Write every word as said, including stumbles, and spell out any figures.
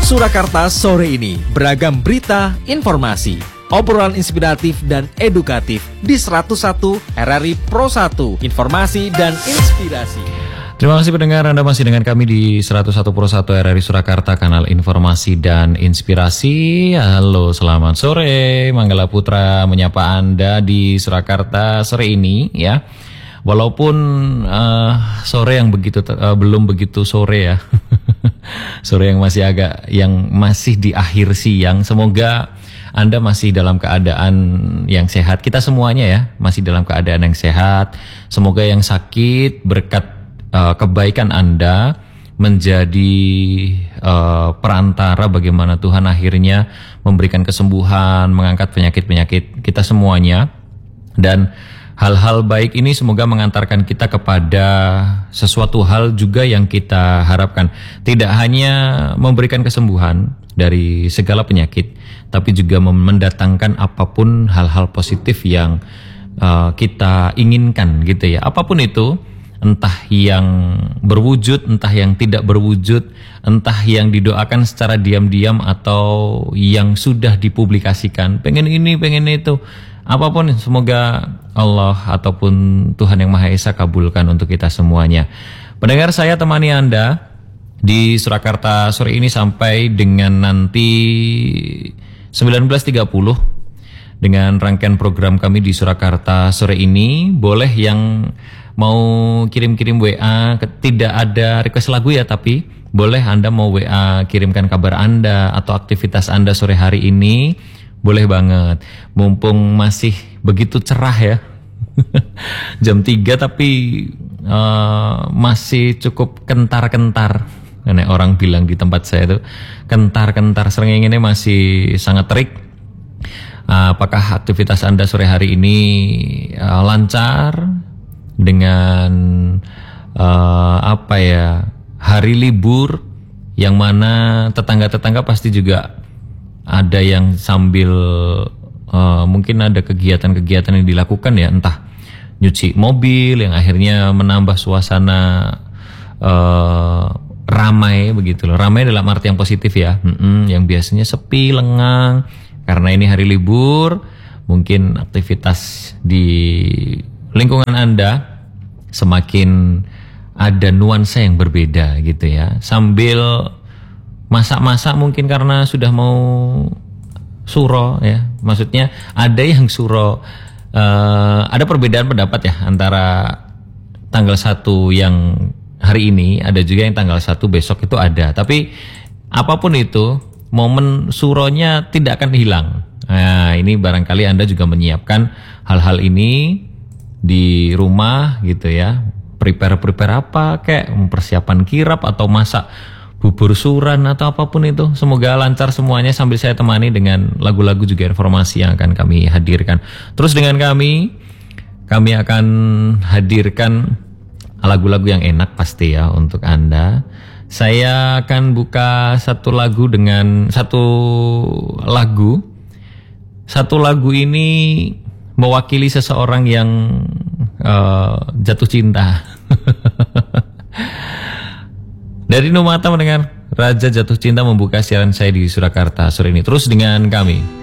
Surakarta sore ini beragam berita, informasi, obrolan inspiratif dan edukatif di seratus satu R R I Pro satu, informasi dan inspirasi. Terima kasih pendengar, Anda masih dengan kami di seratus satu Pro satu R R I Surakarta, kanal informasi dan inspirasi. Halo, selamat sore. Manggala Putra menyapa Anda di Surakarta sore ini ya. Walaupun uh, sore yang begitu uh, belum begitu sore ya. Sore yang masih agak yang masih di akhir siang. Semoga Anda masih dalam keadaan yang sehat. Kita semuanya ya masih dalam keadaan yang sehat. Semoga yang sakit berkat uh, kebaikan Anda menjadi uh, perantara bagaimana Tuhan akhirnya memberikan kesembuhan, mengangkat penyakit-penyakit kita semuanya. Dan hal-hal baik ini semoga mengantarkan kita kepada sesuatu hal juga yang kita harapkan. Tidak hanya memberikan kesembuhan dari segala penyakit, tapi juga mendatangkan apapun hal-hal positif yang uh, kita inginkan gitu ya. Apapun itu, entah yang berwujud, entah yang tidak berwujud, entah yang didoakan secara diam-diam atau yang sudah dipublikasikan. Pengen ini, pengen itu. Apapun, semoga Allah ataupun Tuhan Yang Maha Esa kabulkan untuk kita semuanya. Pendengar, saya temani Anda di Surakarta sore ini sampai dengan nanti sembilan belas tiga puluh dengan rangkaian program kami di Surakarta sore ini. Boleh yang mau kirim-kirim W A, tidak ada request lagu ya, tapi boleh Anda mau W A kirimkan kabar Anda atau aktivitas Anda sore hari ini. Boleh banget, mumpung masih begitu cerah ya. Jam tiga tapi uh, masih cukup kentar-kentar. Karena orang bilang di tempat saya itu kentar-kentar, serenginginnya masih sangat terik. Uh, apakah aktivitas Anda sore hari ini uh, lancar dengan uh, apa ya, hari libur yang mana tetangga-tetangga pasti juga ada yang sambil uh, mungkin ada kegiatan-kegiatan yang dilakukan ya, entah nyuci mobil yang akhirnya menambah suasana uh, ramai begitu loh. Ramai dalam arti yang positif ya, Mm-mm, yang biasanya sepi, lengang karena ini hari libur. Mungkin aktivitas di lingkungan Anda semakin ada nuansa yang berbeda gitu ya. Sambil masak-masak mungkin karena sudah mau suro ya. Maksudnya ada yang suro, uh, ada perbedaan pendapat ya antara tanggal satu yang hari ini, ada juga yang tanggal satu besok itu ada. Tapi apapun itu, momen suronya tidak akan hilang. Nah, ini barangkali Anda juga menyiapkan hal-hal ini di rumah gitu ya. Prepare-prepare apa kayak persiapan kirap atau masak bubur suran atau apapun itu. Semoga lancar semuanya sambil saya temani dengan lagu-lagu juga informasi yang akan kami hadirkan. Terus dengan kami, kami akan hadirkan lagu-lagu yang enak pasti ya untuk Anda. Saya akan buka satu lagu dengan satu lagu. Satu lagu ini mewakili seseorang yang uh, jatuh cinta. Dari Numata mendengar Raja Jatuh Cinta membuka siaran saya di Surakarta sore ini. Terus dengan kami.